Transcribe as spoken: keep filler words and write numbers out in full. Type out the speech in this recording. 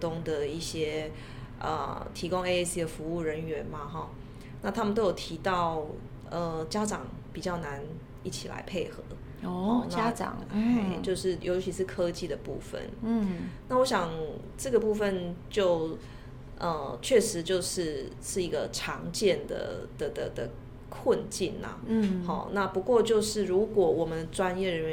东的一些呃提供 A A C 的服务人员嘛哈，那他们都有提到，呃家长比较难一起来配合。 哦，家长， 嗯，就是尤其是科技的部分， 嗯， 那我想这个部分就，呃，确实就是是一个常见的的的的困境呐、啊。 嗯， 好，那不过就是如果我们专业人员